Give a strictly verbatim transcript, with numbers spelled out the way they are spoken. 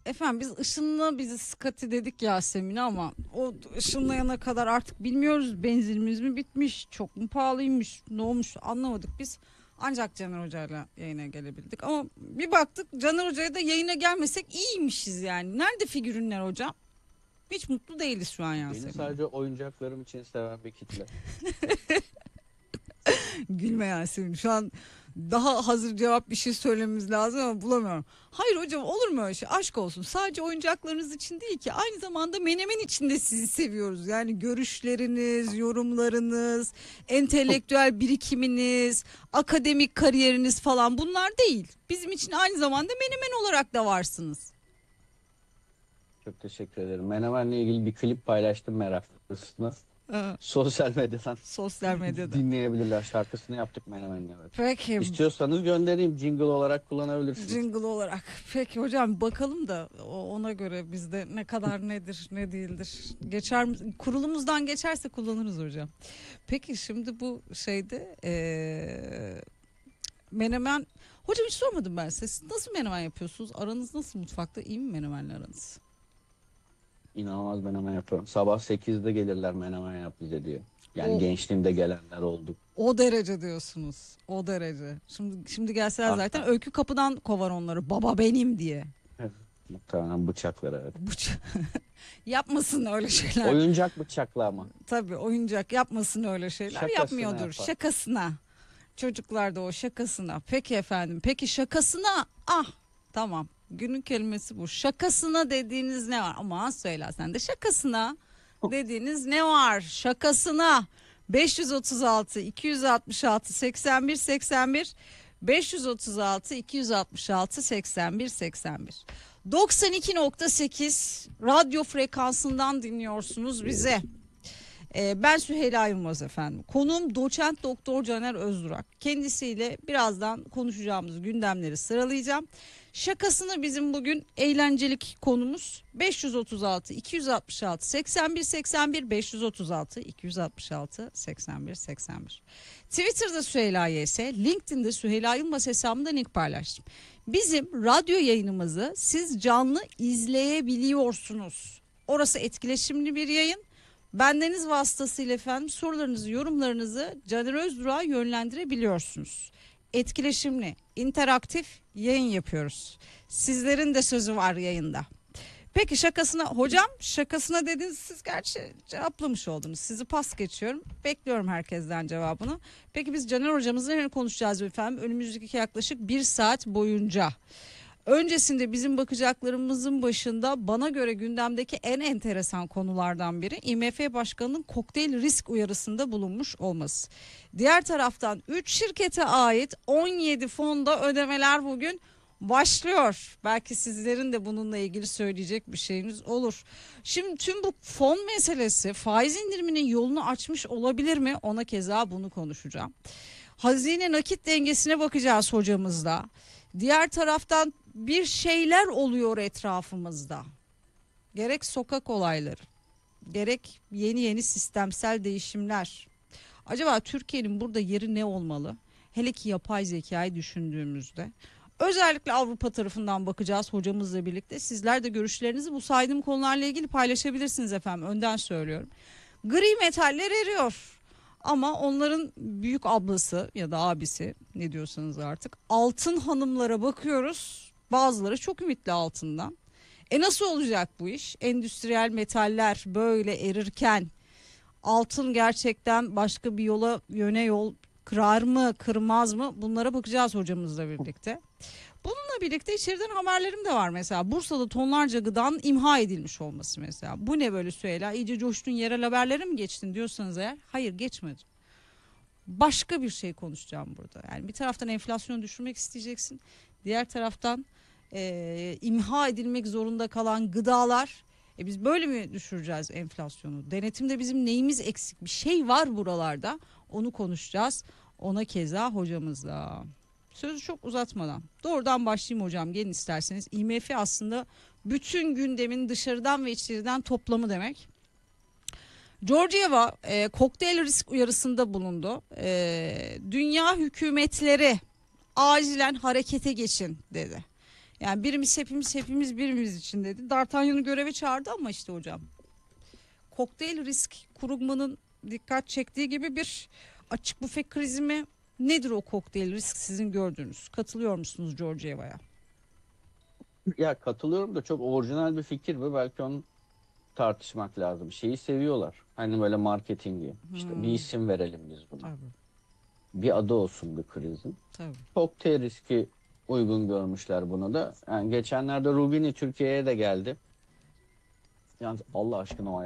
Efendim biz ışınla bizi Skati dedik Yasemin'e ama o ışınlayana kadar artık bilmiyoruz, benzinimiz mi bitmiş, çok mu pahalıymış, ne olmuş anlamadık biz. Ancak Caner Hoca'yla yayına gelebildik ama bir baktık Caner Hoca'ya da yayına gelmesek iyiymişiz yani. Nerede figürünler hocam? Hiç mutlu değiliz şu an Beni Yasemin. sadece oyuncaklarım için seven bir kitle. Gülme Yasemin. Şu an daha hazır cevap bir şey söylememiz lazım ama bulamıyorum. Hayır hocam, olur mu öyle şey? Aşk olsun. Sadece oyuncaklarınız için değil ki. Aynı zamanda Menemen için de sizi seviyoruz. Yani görüşleriniz, yorumlarınız, entelektüel birikiminiz, akademik kariyeriniz falan bunlar değil. Bizim için aynı zamanda Menemen olarak da varsınız. Çok teşekkür ederim. Menemen'le ilgili bir klip paylaştım meraklısına. Ee, Sosyal medyadan sosyal medyada. dinleyebilirler. Şarkısını yaptık Menemen'le, evet. Peki. İstiyorsanız göndereyim. Jingle olarak kullanabilirsiniz. Jingle olarak. Peki hocam, bakalım da o- ona göre bizde ne kadar nedir ne değildir. Geçer mi- kurulumuzdan geçerse kullanırız hocam. Peki şimdi bu şeyde eee, menemen, hocam hiç sormadım ben size. Siz nasıl menemen yapıyorsunuz? Aranız nasıl mutfakta? İyi mi menemenle aranız? İnanılmaz menemen yapıyorum. Sabah sekizde gelirler menemen yap bize diye. Yani O gençliğimde gelenler oldu. o derece diyorsunuz. O derece. Şimdi şimdi gelseler zaten Hatta Öykü kapıdan kovar onları. Baba benim diye. muhtemelen bıçakları, evet. Bu yapmasın öyle şeyler. Oyuncak bıçaklı ama. Tabii oyuncak yapmasın öyle şeyler, Şakasına yapmıyordur. yapar. Şakasına. Çocuklar da o şakasına. Peki efendim. Peki şakasına. Ah tamam. Günün kelimesi bu. Şakasına dediğiniz ne var? Aman söyle sen de şakasına dediğiniz ne var? Şakasına. beş yüz otuz altı iki yüz altmış altı seksen bir seksen bir beş yüz otuz altı iki yüz altmış altı seksen bir seksen bir doksan iki nokta sekiz radyo frekansından dinliyorsunuz bize. Ee, ben Süheyla Yılmaz efendim. Konuğum doçent doktor Caner Özdurak. Kendisiyle birazdan konuşacağımız gündemleri sıralayacağım. Şakasını bizim bugün eğlencelik konumuz beş yüz otuz altı iki yüz altmış altı seksen bir seksen bir beş yüz otuz altı iki yüz altmış altı seksen bir seksen bir. Twitter'da Süheyla Y S, LinkedIn'de Süheyla Yılmaz hesabımda link paylaştım. Bizim radyo yayınımızı siz canlı izleyebiliyorsunuz. Orası etkileşimli bir yayın. Bendeniz vasıtasıyla efendim sorularınızı, yorumlarınızı Caner Özdurak'a yönlendirebiliyorsunuz. Etkileşimli, interaktif yayın yapıyoruz. Sizlerin de sözü var yayında. Peki şakasına, hocam şakasına dediniz, siz gerçi cevaplamış oldunuz. Sizi pas geçiyorum. Bekliyorum herkesten cevabını. Peki biz Caner hocamızla ne konuşacağız efendim? Önümüzdeki yaklaşık bir saat boyunca. Öncesinde bizim bakacaklarımızın başında bana göre gündemdeki en enteresan konulardan biri I M F Başkanı'nın kokteyl risk uyarısında bulunmuş olması. Diğer taraftan üç şirkete ait on yedi fonda ödemeler bugün başlıyor. Belki sizlerin de bununla ilgili söyleyecek bir şeyiniz olur. Şimdi tüm bu fon meselesi faiz indiriminin yolunu açmış olabilir mi? Ona keza bunu konuşacağım. Hazine nakit dengesine bakacağız hocamızla. Diğer taraftan bir şeyler oluyor etrafımızda. Gerek sokak olayları, gerek yeni yeni sistemsel değişimler. Acaba Türkiye'nin burada yeri ne olmalı? Hele ki yapay zekayı düşündüğümüzde. Özellikle Avrupa tarafından bakacağız hocamızla birlikte. Sizler de görüşlerinizi bu saydığım konularla ilgili paylaşabilirsiniz efendim. Önden söylüyorum. Gri metaller eriyor. Ama onların büyük ablası ya da abisi, ne diyorsanız artık, altın hanımlara bakıyoruz. Bazıları çok ümitli altından. E nasıl olacak bu iş? Endüstriyel metaller böyle erirken altın gerçekten başka bir yola, yöne yol kırar mı kırmaz mı? Bunlara bakacağız hocamızla birlikte. Bununla birlikte içeriden haberlerim de var mesela. Bursa'da tonlarca gıdanın imha edilmiş olması mesela. Bu ne böyle Süheyla? İyice coştun, yerel haberlere mi geçtin diyorsanız eğer. Hayır, geçmedim. Başka bir şey konuşacağım burada. Yani bir taraftan enflasyonu düşürmek isteyeceksin. Diğer taraftan e, imha edilmek zorunda kalan gıdalar. E biz böyle mi düşüreceğiz enflasyonu? Denetimde bizim neyimiz eksik? Bir şey var buralarda. Onu konuşacağız. Ona keza hocamızla. Sözü çok uzatmadan doğrudan başlayayım hocam, gelin isterseniz. I M F aslında bütün gündemin dışarıdan ve içeriden toplamı demek. Georgieva e, kokteyl risk uyarısında bulundu. E, dünya hükümetleri acilen harekete geçin dedi. Yani birimiz hepimiz hepimiz birimiz için dedi. D'Artagnan'ı göreve çağırdı ama işte hocam. Kokteyl risk kurulmanın dikkat çektiği gibi bir açık büfe krizi mi? Nedir o kokteyl risk sizin gördüğünüz? Katılıyor musunuz Georgieva'ya? Ya katılıyorum da çok orijinal bir fikir ve belki onu tartışmak lazım. Şeyi seviyorlar. Hani böyle marketingi. İşte bir Hmm, isim verelim biz buna. tabii Bir adı olsun bu krizin. tabii. Kokteyl riski uygun görmüşler bunu da. Yani geçenlerde Rubini Türkiye'ye de geldi. Yalnız Allah aşkına o